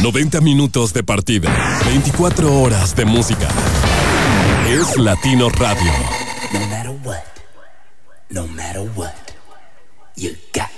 90 minutos de partida, 24 horas de música. Es Latino Radio. No matter what, you got